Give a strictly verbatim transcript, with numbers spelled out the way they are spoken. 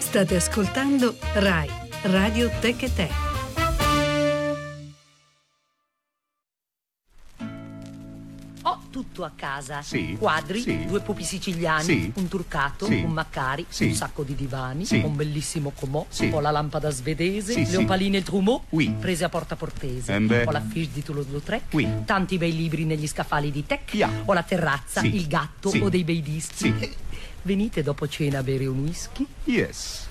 State ascoltando Rai Radio Tech e Te. Ho tutto a casa. Sì. Quadri, Sì. due pupi siciliani, Sì. un turcato, Sì. un Maccari, Sì. un sacco di divani, Sì. un bellissimo comò, Sì. ho la lampada svedese, Sì, le sì. opaline e il trumeau, Oui. prese a Porta Portese, Eh beh. ho la fiche di Toulouse-Lautrec, Oui. tanti bei libri negli scaffali di Tech, Yeah. ho la terrazza, Sì. il gatto, Sì. ho dei bei dischi. Sì. Venite dopo cena a bere un whisky? Yes.